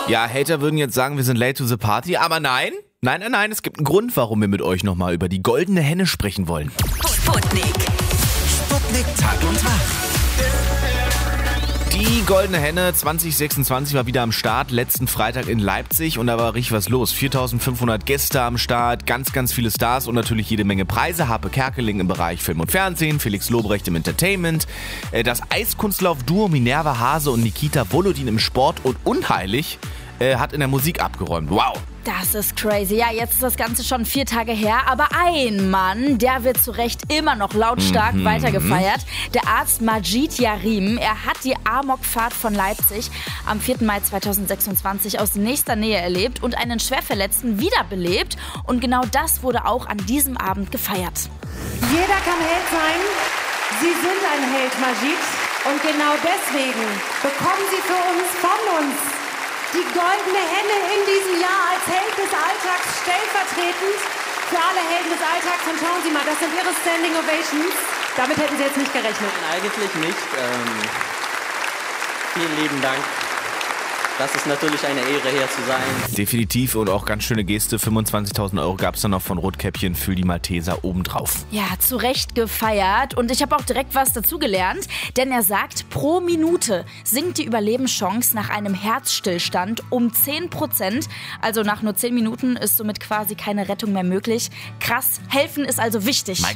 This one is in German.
Ja, Hater würden jetzt sagen, wir sind late to the party, aber nein. Nein, es gibt einen Grund, warum wir mit euch nochmal über die goldene Henne sprechen wollen. Sputnik Tag und Tag. Die goldene Henne 2026 war wieder am Start, letzten Freitag in Leipzig und da war richtig was los. 4.500 Gäste am Start, ganz viele Stars und natürlich jede Menge Preise. Harpe Kerkeling im Bereich Film und Fernsehen, Felix Lobrecht im Entertainment, das Eiskunstlauf-Duo Minerva Hase und Nikita Volodin im Sport und Unheilig hat in der Musik abgeräumt. Wow! Das ist crazy. Ja, jetzt ist das Ganze schon 4 Tage her, aber ein Mann, der wird zu Recht immer noch lautstark weitergefeiert. Der Arzt Majid Yarim, er hat die Amokfahrt von Leipzig am 4. Mai 2026 aus nächster Nähe erlebt und einen Schwerverletzten wiederbelebt. Und genau das wurde auch an diesem Abend gefeiert. Jeder kann Held sein. Sie sind ein Held, Majid. Und genau deswegen bekommen Sie für uns, von uns, die goldene Henne in diesem Jahr als Held des Alltags stellvertretend für alle Helden des Alltags. Und schauen Sie mal, das sind Ihre Standing Ovations. Damit hätten Sie jetzt nicht gerechnet. Eigentlich nicht. Vielen lieben Dank. Das ist natürlich eine Ehre, hier zu sein. Definitiv und auch ganz schöne Geste. 25.000 € gab es dann noch von Rotkäppchen für die Malteser obendrauf. Ja, zu Recht gefeiert. Und ich habe auch direkt was dazugelernt. Denn er sagt, pro Minute sinkt die Überlebenschance nach einem Herzstillstand um 10%. Also nach nur 10 Minuten ist somit quasi keine Rettung mehr möglich. Krass, helfen ist also wichtig.